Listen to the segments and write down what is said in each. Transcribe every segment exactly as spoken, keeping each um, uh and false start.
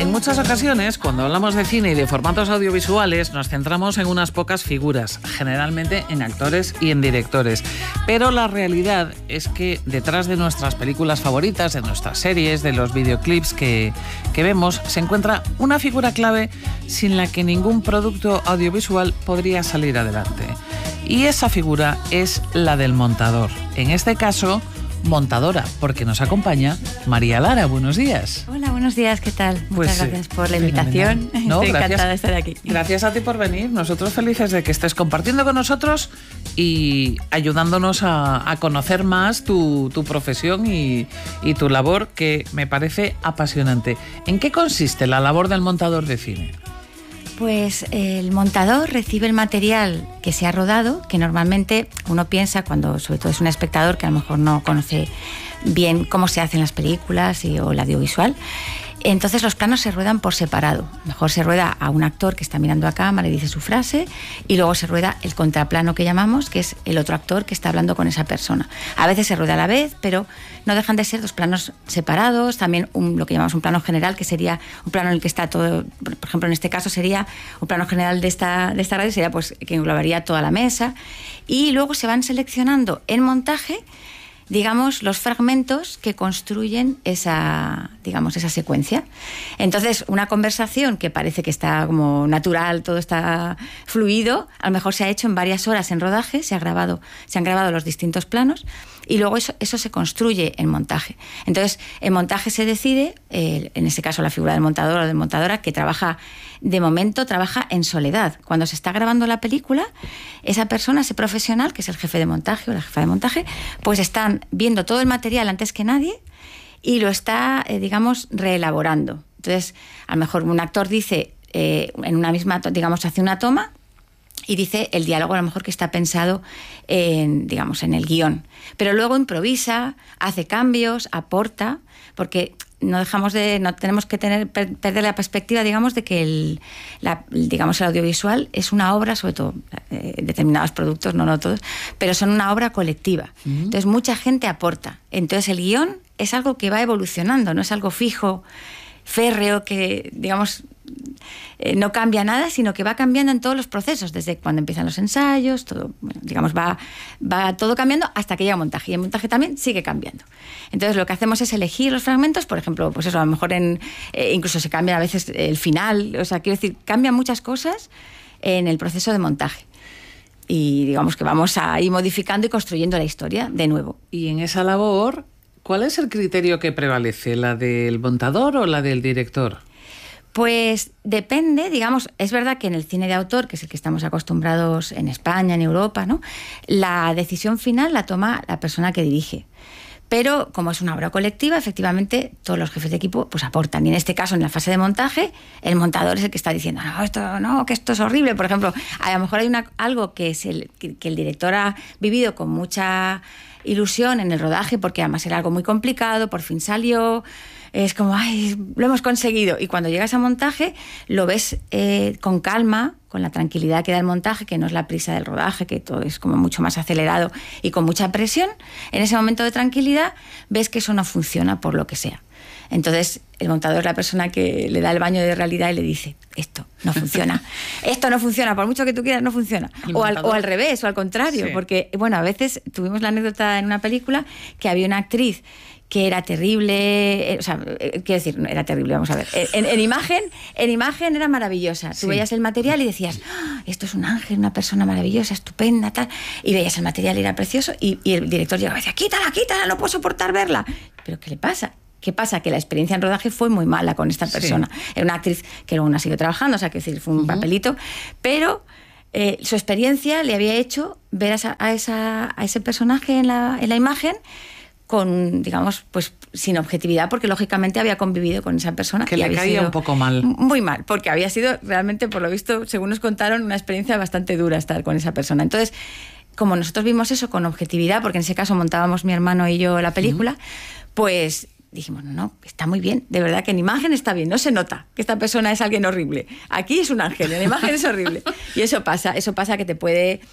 En muchas ocasiones, cuando hablamos de cine y de formatos audiovisuales, nos centramos en unas pocas figuras, generalmente en actores y en directores. Pero la realidad es que detrás de nuestras películas favoritas, de nuestras series, de los videoclips que, que vemos, se encuentra una figura clave sin la que ningún producto audiovisual podría salir adelante. Y esa figura es la del montador. En este caso, montadora, porque nos acompaña María Lara. Buenos días. Hola, buenos días, ¿qué tal? Pues, Muchas gracias por la invitación. No, Estoy gracias, encantada de estar aquí. Gracias a ti por venir. Nosotros felices de que estés compartiendo con nosotros y ayudándonos a, a conocer más tu, tu profesión y, y tu labor, que me parece apasionante. ¿En qué consiste la labor del montador de cine? Pues el montador recibe el material que se ha rodado, que normalmente uno piensa, cuando sobre todo es un espectador que a lo mejor no conoce bien cómo se hacen las películas y, o el audiovisual. Entonces los planos se ruedan por separado. Mejor se rueda a un actor que está mirando a cámara y dice su frase, y luego se rueda el contraplano que llamamos, que es el otro actor que está hablando con esa persona. A veces se rueda a la vez, pero no dejan de ser dos planos separados. También un, lo que llamamos un plano general, que sería un plano en el que está todo, por ejemplo, en este caso sería un plano general de esta, de esta radio, sería pues que englobaría toda la mesa. Y luego se van seleccionando en montaje, digamos, los fragmentos que construyen esa, digamos, esa secuencia. Entonces, una conversación que parece que está como natural, todo está fluido, a lo mejor se ha hecho en varias horas en rodaje, se ha grabado, se han grabado los distintos planos, y luego eso, eso se construye en montaje. Entonces, en montaje se decide, eh, en este caso la figura del montador o de montadora, que trabaja, de momento, trabaja en soledad. Cuando se está grabando la película, esa persona, ese profesional, que es el jefe de montaje o la jefa de montaje, pues están viendo todo el material antes que nadie y lo está, eh, digamos, reelaborando. Entonces, a lo mejor un actor dice, eh, en una misma, digamos, hace una toma y dice el diálogo a lo mejor que está pensado en, digamos, en el guión. Pero luego improvisa, hace cambios, aporta, porque no dejamos de, no tenemos que tener, per, perder la perspectiva, digamos, de que el, la, digamos, el audiovisual es una obra, sobre todo eh, determinados productos, no, no todos, pero son una obra colectiva. Uh-huh. Entonces mucha gente aporta. Entonces el guión es algo que va evolucionando, no es algo fijo, férreo, que, digamos, eh, no cambia nada, sino que va cambiando en todos los procesos, desde cuando empiezan los ensayos, todo, bueno, digamos, va, va todo cambiando hasta que llega a montaje, y el montaje también sigue cambiando. Entonces lo que hacemos es elegir los fragmentos, por ejemplo, pues eso, a lo mejor en, eh, incluso se cambia a veces el final, o sea, quiero decir, cambian muchas cosas en el proceso de montaje. Y digamos que vamos a ir modificando y construyendo la historia de nuevo. Y en esa labor, ¿cuál es el criterio que prevalece? ¿La del montador o la del director? Pues depende, digamos, es verdad que en el cine de autor, que es el que estamos acostumbrados en España, en Europa, ¿no?, la decisión final la toma la persona que dirige. Pero como es una obra colectiva, efectivamente todos los jefes de equipo pues aportan. Y en este caso, en la fase de montaje, el montador es el que está diciendo, no, esto no, que esto es horrible. Por ejemplo, a lo mejor hay una, algo que, es el, que, que el director ha vivido con mucha ilusión en el rodaje, porque además era algo muy complicado, por fin salió, es como, ay, lo hemos conseguido. Y cuando llegas a montaje, lo ves eh, con calma, con la tranquilidad que da el montaje, que no es la prisa del rodaje, que todo es como mucho más acelerado y con mucha presión. En ese momento de tranquilidad ves que eso no funciona por lo que sea. Entonces el montador es la persona que le da el baño de realidad y le dice, esto no funciona, esto no funciona, por mucho que tú quieras no funciona. O al, o al revés, o al contrario, sí. Porque bueno, a veces tuvimos la anécdota en una película que había una actriz que era terrible, eh, o sea, eh, quiero decir, no, era terrible, vamos a ver. En, en, imagen, en imagen era maravillosa. Tú sí. veías el material y decías, oh, esto es un ángel, una persona maravillosa, estupenda, tal. Y veías el material y era precioso. Y, y el director llegaba y decía, quítala, quítala, no puedo soportar verla. ¿Pero qué le pasa? ¿Qué pasa? Que la experiencia en rodaje fue muy mala con esta persona. Sí. Era una actriz que luego no ha seguido trabajando, o sea, que decir, fue un uh-huh. papelito, pero eh, su experiencia le había hecho ver a, esa, a, esa, a ese personaje en la, en la imagen con, digamos, pues sin objetividad, porque lógicamente había convivido con esa persona. Que le había caía sido un poco mal. Muy mal, porque había sido realmente, por lo visto, según nos contaron, una experiencia bastante dura estar con esa persona. Entonces, como nosotros vimos eso con objetividad, porque en ese caso montábamos mi hermano y yo la película, uh-huh. pues dijimos, no, no, está muy bien, de verdad que en imagen está bien, no se nota que esta persona es alguien horrible. Aquí es un ángel, en imagen es horrible. Y eso pasa, eso pasa que te puede...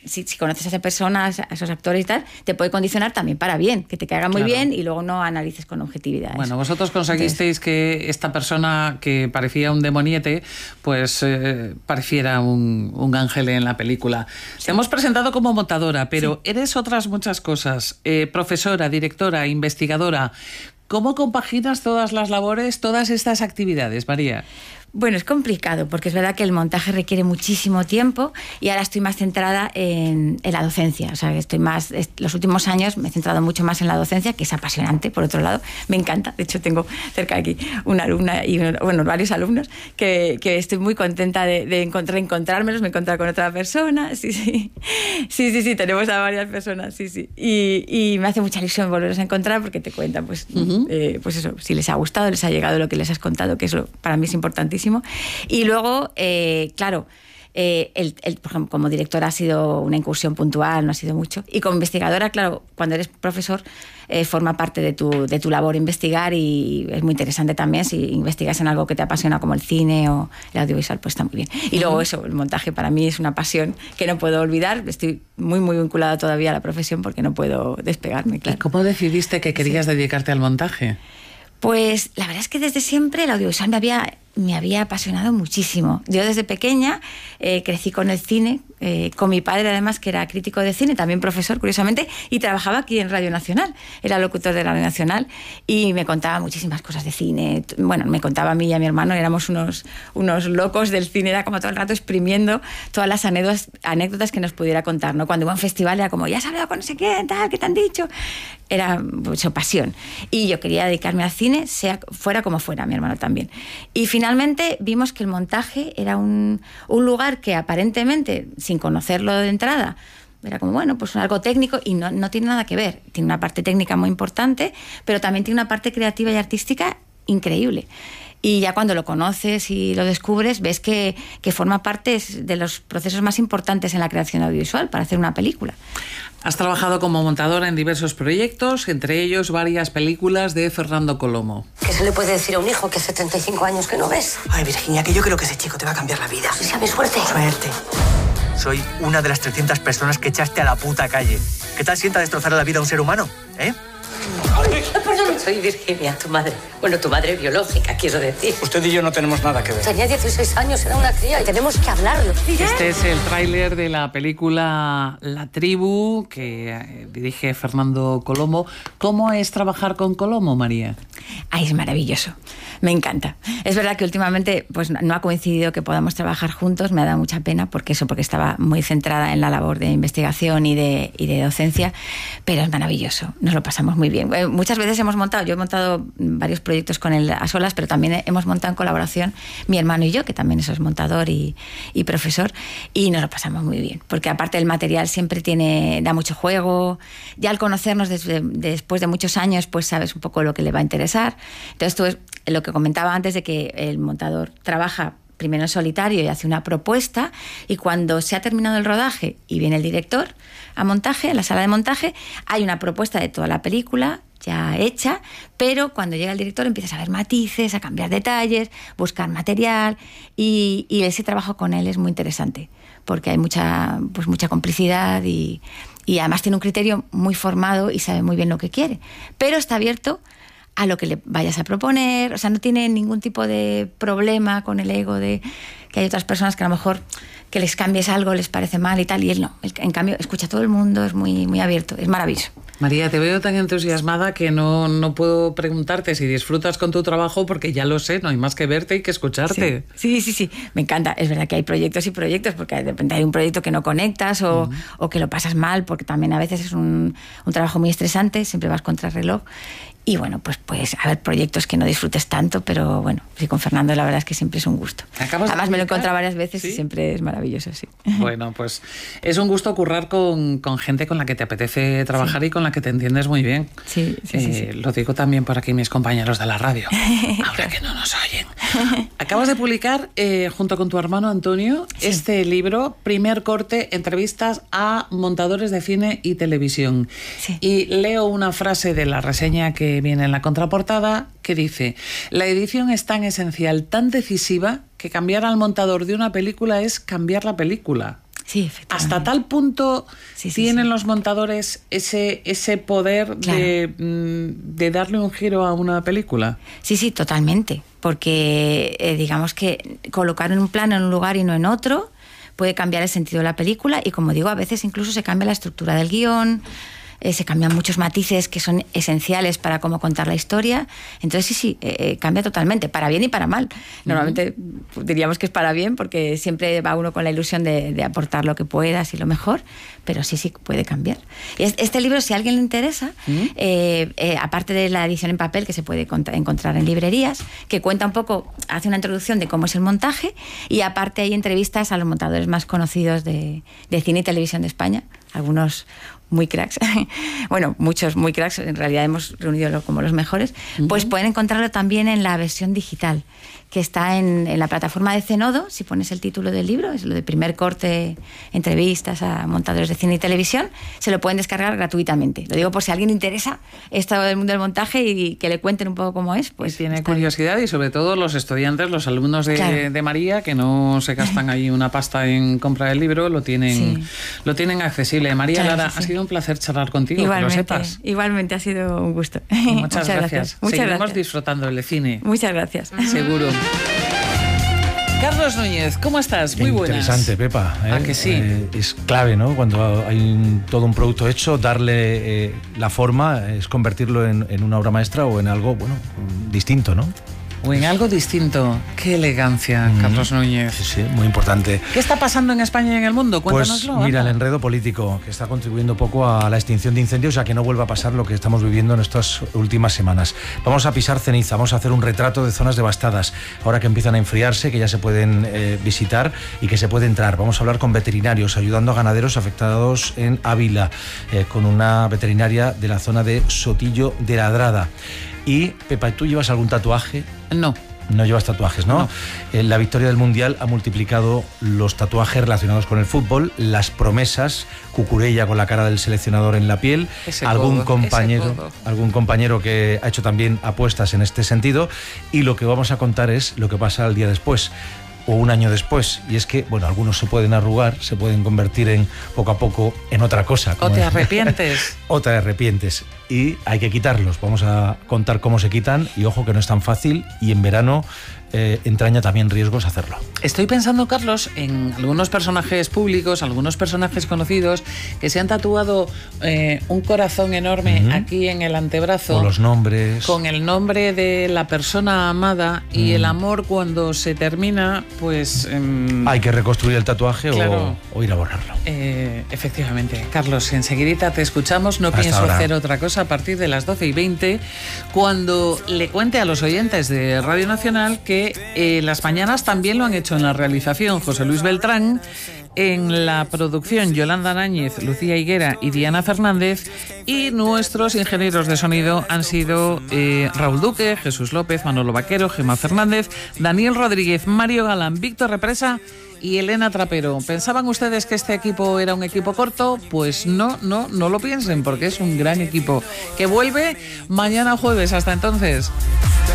si, si conoces a esas personas, a esos actores y tal, te puede condicionar también para bien, que te caigan muy claro. bien y luego no analices con objetividad. Bueno, eso. vosotros conseguisteis Entonces, que esta persona que parecía un demoniete, pues eh, pareciera un, un ángel en la película. Sí. Te hemos presentado como montadora, pero sí. eres otras muchas cosas. Eh, profesora, directora, investigadora. ¿Cómo compaginas todas las labores, todas estas actividades, María? Bueno, es complicado porque es verdad que el montaje requiere muchísimo tiempo y ahora estoy más centrada en, en la docencia. O sea, estoy más, los últimos años me he centrado mucho más en la docencia, que es apasionante, por otro lado. Me encanta. De hecho, tengo cerca de aquí una alumna y bueno, varios alumnos que, que estoy muy contenta de, de encontrar, encontrármelos, me he encontrado con otra persona. Sí, sí. Sí, sí, sí, tenemos a varias personas, sí, sí. Y, y me hace mucha ilusión volverlos a encontrar porque te cuentan, pues, uh-huh. eh, pues eso, si les ha gustado, les ha llegado lo que les has contado, que eso para mí es importantísimo. Y luego, eh, claro, eh, el, el, por ejemplo, como directora ha sido una incursión puntual, no ha sido mucho. Y como investigadora, claro, cuando eres profesor, eh, forma parte de tu, de tu labor investigar y es muy interesante también. Si investigas en algo que te apasiona como el cine o el audiovisual, pues está muy bien. Y luego eso, el montaje para mí es una pasión que no puedo olvidar. Estoy muy, muy vinculada todavía a la profesión porque no puedo despegarme, claro. ¿Y cómo decidiste que querías sí. dedicarte al montaje? Pues la verdad es que desde siempre el audiovisual me había, me había apasionado muchísimo. Yo desde pequeña eh, crecí con el cine, eh, con mi padre además, que era crítico de cine, también profesor, curiosamente, y trabajaba aquí en Radio Nacional, era locutor de Radio Nacional, y me contaba muchísimas cosas de cine. Bueno, me contaba a mí y a mi hermano, éramos unos, unos locos del cine, era como todo el rato exprimiendo todas las anécdotas, anécdotas que nos pudiera contar, ¿no? Cuando iba a un festival era como, ya has hablado con no sé quién, tal, ¿qué te han dicho? Era mucha pasión. Y yo quería dedicarme al cine, sea fuera como fuera, mi hermano también. Y finalmente vimos que el montaje era un, un lugar que aparentemente, sin conocerlo de entrada, era como, bueno, pues algo técnico y no, no tiene nada que ver. Tiene una parte técnica muy importante, pero también tiene una parte creativa y artística increíble. Y ya cuando lo conoces y lo descubres, ves que, que forma parte de los procesos más importantes en la creación audiovisual para hacer una película. Has trabajado como montadora en diversos proyectos, entre ellos varias películas de Fernando Colomo. ¿Qué se le puede decir a un hijo que hace treinta y cinco años que no ves? Ay, Virginia, que yo creo que ese chico te va a cambiar la vida. ¿Sea mi suerte? Suerte. Soy una de las trescientas personas que echaste a la puta calle. ¿Qué tal sienta destrozar la vida a un ser humano? ¿Eh? Ay, perdón, soy Virginia, tu madre. Bueno, tu madre biológica, quiero decir. Usted y yo no tenemos nada que ver. Tenía dieciséis años, era una cría y tenemos que hablarlo. Este es el tráiler de la película La Tribu, que dirige Fernando Colomo. ¿Cómo es trabajar con Colomo, María? Ay, es maravilloso. Me encanta. Es verdad que últimamente pues, no ha coincidido que podamos trabajar juntos, me ha dado mucha pena, porque eso, porque estaba muy centrada en la labor de investigación y de, y de docencia, pero es maravilloso, nos lo pasamos muy bien. Muchas veces hemos montado, yo he montado varios proyectos con él a solas, pero también hemos montado en colaboración mi hermano y yo, que también es montador y, y profesor, y nos lo pasamos muy bien, porque aparte el material siempre tiene, da mucho juego, ya al conocernos desde, después de muchos años, pues sabes un poco lo que le va a interesar. Entonces tú, es lo que comentaba antes de que el montador trabaja primero en solitario y hace una propuesta, y cuando se ha terminado el rodaje y viene el director a montaje, a la sala de montaje, hay una propuesta de toda la película ya hecha, pero cuando llega el director empiezas a ver matices, a cambiar detalles, buscar material, y, y ese trabajo con él es muy interesante, porque hay mucha, pues mucha complicidad y, y además tiene un criterio muy formado y sabe muy bien lo que quiere, pero está abierto a lo que le vayas a proponer, o sea, no tiene ningún tipo de problema con el ego de que hay otras personas que a lo mejor que les cambies algo les parece mal y tal, y él no. Él, en cambio, escucha a todo el mundo, es muy, muy abierto, es maravilloso. María, te veo tan entusiasmada que no, no puedo preguntarte si disfrutas con tu trabajo, porque ya lo sé, no hay más que verte y que escucharte. Sí, sí, sí, sí. Me encanta. Es verdad que hay proyectos y proyectos, porque de repente hay un proyecto que no conectas o, uh-huh. o que lo pasas mal, porque también a veces es un, un trabajo muy estresante, siempre vas contra el reloj. Y bueno, pues puedes haber proyectos que no disfrutes tanto, pero bueno, sí, con Fernando la verdad es que siempre es un gusto. Además me lo he encontrado varias veces, ¿sí? Y siempre es maravilloso, sí. Bueno, pues es un gusto currar con, con gente con la que te apetece trabajar, sí. Y con la que te entiendes muy bien. Sí, sí, eh, sí, sí. Lo digo también por aquí mis compañeros de la radio, ahora que no nos oyen. Acabas de publicar, eh, junto con tu hermano Antonio, sí. este libro, Primer Corte, entrevistas a montadores de cine y televisión. Sí. Y leo una frase de la reseña que viene en la contraportada, que dice: la edición es tan esencial, tan decisiva, que cambiar al montador de una película es cambiar la película. Sí, efectivamente. Hasta tal punto sí, sí, tienen sí. los montadores ese, ese poder Claro. de, de darle un giro a una película. Sí, sí, totalmente. Porque eh, digamos que colocar en un plano en un lugar y no en otro puede cambiar el sentido de la película y, como digo, a veces incluso se cambia la estructura del guión, eh, se cambian muchos matices que son esenciales para cómo contar la historia. Entonces sí, sí, eh, cambia totalmente, para bien y para mal. Normalmente uh-huh. diríamos que es para bien porque siempre va uno con la ilusión de, de aportar lo que puedas y lo mejor, pero sí, sí puede cambiar. Este libro, si a alguien le interesa, uh-huh. eh, eh, aparte de la edición en papel que se puede encontrar en librerías, que cuenta un poco, hace una introducción de cómo es el montaje y aparte hay entrevistas a los montadores más conocidos de, de cine y televisión de España, algunos muy cracks, bueno, muchos muy cracks, en realidad hemos reunido como los mejores, uh-huh. pues pueden encontrarlo también en la versión digital, que está en, en la plataforma de Zenodo. Si pones el título del libro, es lo de primer corte, entrevistas a montadores de cine y televisión, se lo pueden descargar gratuitamente. Lo digo por si a alguien le interesa esto del mundo del montaje y que le cuenten un poco cómo es. Pues y tiene curiosidad bien. Y sobre todo los estudiantes, los alumnos de, claro. de María, que no se gastan ahí una pasta en compra del libro, lo tienen, sí. lo tienen accesible. María claro, Lara, sí, sí. ha sido un placer charlar contigo, igualmente, que lo sepas. Igualmente, ha sido un gusto. Muchas, Muchas gracias. gracias. Muchas Seguimos gracias. disfrutando del cine. Muchas gracias. Seguro. Carlos Núñez, ¿cómo estás? Muy buenas. Interesante, Pepa. ¿eh? ¿A que sí? Eh, es clave, ¿no? Cuando hay un, todo un producto hecho, darle eh, la forma es convertirlo en, en una obra maestra o en algo, bueno, distinto, ¿no? O en algo distinto. Qué elegancia, mm. Carlos Núñez. Sí, sí, muy importante. ¿Qué está pasando en España y en el mundo? Cuéntanoslo. Pues mira, el enredo político que está contribuyendo poco a la extinción de incendios, a que no vuelva a pasar lo que estamos viviendo en estas últimas semanas. Vamos a pisar ceniza, vamos a hacer un retrato de zonas devastadas, ahora que empiezan a enfriarse, que ya se pueden eh, visitar y que se puede entrar. Vamos a hablar con veterinarios, ayudando a ganaderos afectados en Ávila, eh, con una veterinaria de la zona de Sotillo de Ladrada. Y, Pepa, ¿tú llevas algún tatuaje? No. No llevas tatuajes, ¿no? no. Eh, la victoria del Mundial ha multiplicado los tatuajes relacionados con el fútbol, las promesas, Cucurella con la cara del seleccionador en la piel, ese algún codo, compañero, algún compañero que ha hecho también apuestas en este sentido, y lo que vamos a contar es lo que pasa al día después. O un año después, y es que, bueno, algunos se pueden arrugar, se pueden convertir en poco a poco en otra cosa. O te arrepientes. O te arrepientes. Y hay que quitarlos. Vamos a contar cómo se quitan, y ojo que no es tan fácil, y en verano eh, entraña también riesgos hacerlo. Estoy pensando, Carlos, en algunos personajes públicos, algunos personajes conocidos que se han tatuado eh, un corazón enorme uh-huh. aquí en el antebrazo. O los nombres. Con el nombre de la persona amada y uh-huh. el amor cuando se termina, pues... Eh, hay que reconstruir el tatuaje claro, o, o ir a borrarlo. Eh, efectivamente. Carlos, enseguidita te escuchamos. No Hasta pienso ahora. hacer otra cosa a partir de las doce y veinte, cuando le cuente a los oyentes de Radio Nacional que eh, las mañanas también lo han hecho en la realización José Luis Beltrán, en la producción Yolanda Náñez, Lucía Higuera y Diana Fernández, y nuestros ingenieros de sonido han sido eh, Raúl Duque, Jesús López, Manolo Vaquero, Gemma Fernández, Daniel Rodríguez, Mario Galán, Víctor Represa y Elena Trapero. ¿Pensaban ustedes que este equipo era un equipo corto? Pues no, no, no lo piensen, porque es un gran equipo que vuelve mañana jueves. Hasta entonces.